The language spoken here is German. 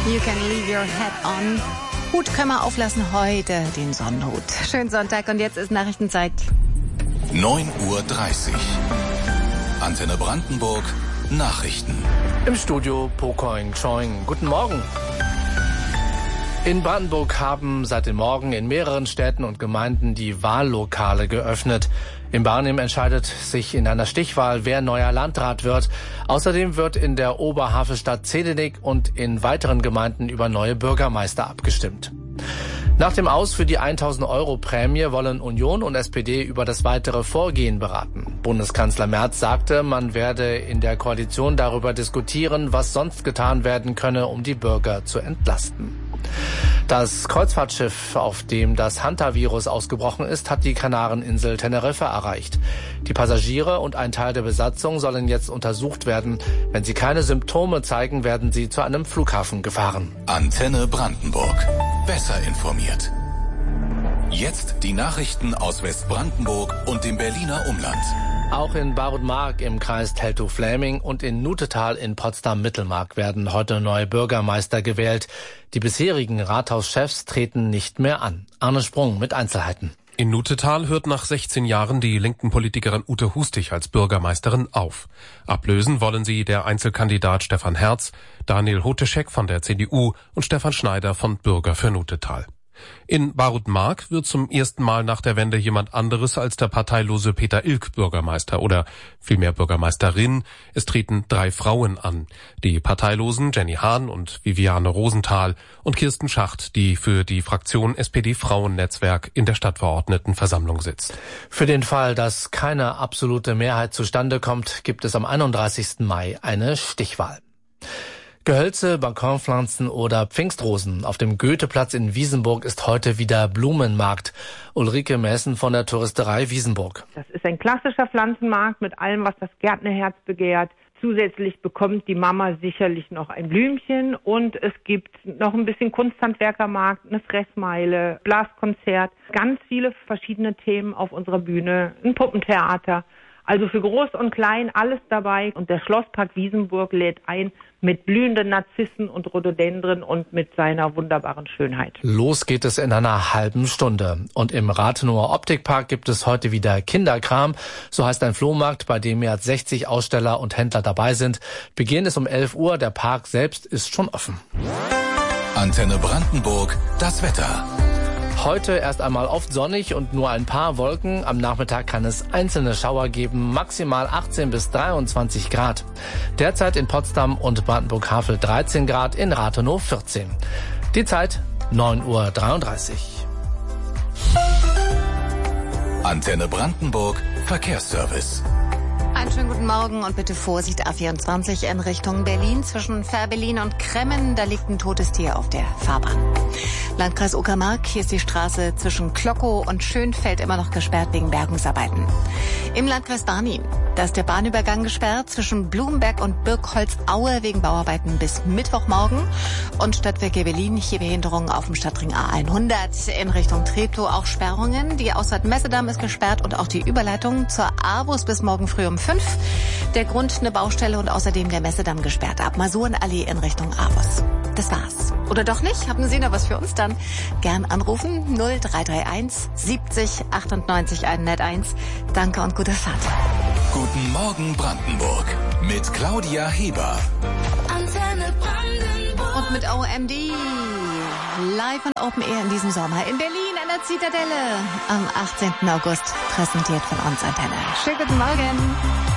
You can leave your head on. Hut können wir auflassen heute, den Sonnenhut. Schönen Sonntag und jetzt ist Nachrichtenzeit. 9:30 Uhr. Antenne Brandenburg, Nachrichten. Im Studio Pocoin Choing. Guten Morgen. In Brandenburg haben seit dem Morgen in mehreren Städten und Gemeinden die Wahllokale geöffnet. In Barnim entscheidet sich in einer Stichwahl, wer neuer Landrat wird. Außerdem wird in der Oberhavelstadt Zedenick und in weiteren Gemeinden über neue Bürgermeister abgestimmt. Nach dem Aus für die 1.000 € Prämie wollen Union und SPD über das weitere Vorgehen beraten. Bundeskanzler Merz sagte, man werde in der Koalition darüber diskutieren, was sonst getan werden könne, um die Bürger zu entlasten. Das Kreuzfahrtschiff, auf dem das Hantavirus ausgebrochen ist, hat die Kanareninsel Teneriffa erreicht. Die Passagiere und ein Teil der Besatzung sollen jetzt untersucht werden. Wenn sie keine Symptome zeigen, werden sie zu einem Flughafen gefahren. Antenne Brandenburg. Besser informiert. Jetzt die Nachrichten aus Westbrandenburg und dem Berliner Umland. Auch in Barut-Mark im Kreis Teltow-Fläming und in Nutetal in Potsdam-Mittelmark werden heute neue Bürgermeister gewählt. Die bisherigen Rathauschefs treten nicht mehr an. Arne Sprung mit Einzelheiten. In Nutetal hört nach 16 Jahren die linken Politikerin Ute Hustig als Bürgermeisterin auf. Ablösen wollen sie der Einzelkandidat Stefan Herz, Daniel Hoteschek von der CDU und Stefan Schneider von Bürger für Nutetal. In Barut-Mark wird zum ersten Mal nach der Wende jemand anderes als der parteilose Peter Ilk Bürgermeister oder vielmehr Bürgermeisterin. Es treten 3 Frauen an. Die parteilosen Jenny Hahn und Viviane Rosenthal und Kirsten Schacht, die für die Fraktion SPD-Frauennetzwerk in der Stadtverordnetenversammlung sitzt. Für den Fall, dass keine absolute Mehrheit zustande kommt, gibt es am 31. Mai eine Stichwahl. Gehölze, Balkonpflanzen oder Pfingstrosen. Auf dem Goetheplatz in Wiesenburg ist heute wieder Blumenmarkt. Ulrike Messen von der Touristerei Wiesenburg. Das ist ein klassischer Pflanzenmarkt mit allem, was das Gärtnerherz begehrt. Zusätzlich bekommt die Mama sicherlich noch ein Blümchen und es gibt noch ein bisschen Kunsthandwerkermarkt, eine Fressmeile, Blaskonzert, ganz viele verschiedene Themen auf unserer Bühne, ein Puppentheater. Also für Groß und Klein alles dabei und der Schlosspark Wiesenburg lädt ein mit blühenden Narzissen und Rhododendren und mit seiner wunderbaren Schönheit. Los geht es in einer halben Stunde. Und im Rathenower Optikpark gibt es heute wieder Kinderkram. So heißt ein Flohmarkt, bei dem mehr als 60 Aussteller und Händler dabei sind. Beginn ist um 11 Uhr, der Park selbst ist schon offen. Antenne Brandenburg, das Wetter. Heute erst einmal oft sonnig und nur ein paar Wolken. Am Nachmittag kann es einzelne Schauer geben, maximal 18 bis 23 Grad. Derzeit in Potsdam und Brandenburg-Havel 13 Grad, in Rathenow 14. Die Zeit 9:33 Uhr. Antenne Brandenburg, Verkehrsservice. Einen schönen guten Morgen und bitte Vorsicht, A24 in Richtung Berlin zwischen Fährberlin und Kremmen. Da liegt ein totes Tier auf der Fahrbahn. Landkreis Uckermark, hier ist die Straße zwischen Klockow und Schönfeld immer noch gesperrt wegen Bergungsarbeiten. Im Landkreis Barnim, da ist der Bahnübergang gesperrt zwischen Blumenberg und Birkholzaue wegen Bauarbeiten bis Mittwochmorgen. Und Stadtwerke Berlin, hier Behinderungen auf dem Stadtring A100 in Richtung Treptow, auch Sperrungen. Die Ausfahrt Messedamm ist gesperrt und auch die Überleitung zur AWUS bis morgen früh um 5. Der Grund eine Baustelle und außerdem der Messedamm gesperrt ab Masurenallee in Richtung AWUS. Das war's. Oder doch nicht? Haben Sie noch was für uns? Dann gern anrufen 0331 70 98 101. Danke und gute Fahrt. Guten Morgen Brandenburg mit Claudia Heber. Antenne Brandenburg. Und mit OMD. Live und Open Air in diesem Sommer in Berlin an der Zitadelle. Am 18. August präsentiert von uns Antenne. Schönen guten Morgen.